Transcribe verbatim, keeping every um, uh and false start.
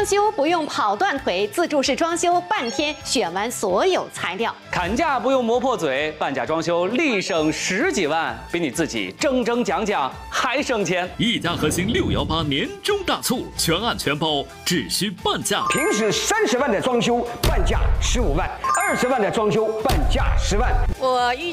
装修不用跑断腿，自助式装修半天选完所有材料。 砍价不用磨破嘴，半价装修立省十几万，比你自己铮铮讲讲还省钱。 一家核心六幺八年终大促，全案全包，只需半价。 平时三十万的装修，半价十五万；二十万的装修，半价十万。 我预。